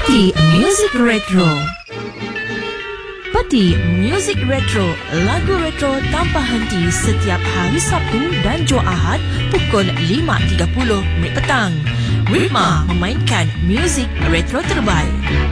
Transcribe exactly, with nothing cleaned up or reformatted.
Peti Music Retro. Peti Music Retro, lagu retro tanpa henti setiap hari Sabtu dan Jumaat pukul lima tiga puluh minit petang. Rima memainkan muzik retro terbaik.